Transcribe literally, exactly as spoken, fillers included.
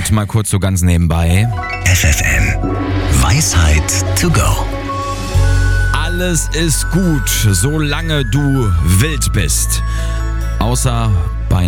und mal kurz so ganz nebenbei. F F M. Weisheit to go. Alles ist gut, solange du wild bist. Außer bei